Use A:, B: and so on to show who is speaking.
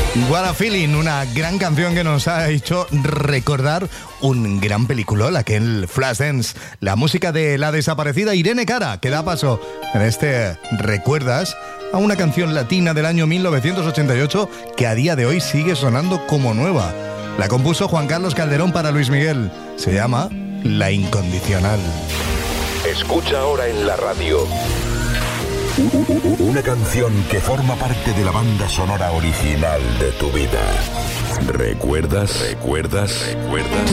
A: What a Feeling, una gran canción que nos ha hecho recordar un gran peliculón, aquel Flashdance. La música de la desaparecida Irene Cara, que da paso en este ¿Recuerdas? A una canción latina del año 1988 que a día de hoy sigue sonando como nueva. La compuso Juan Carlos Calderón para Luis Miguel. Se llama La Incondicional.
B: Escucha ahora en la radio una canción que forma parte de la banda sonora original de tu vida. ¿Recuerdas?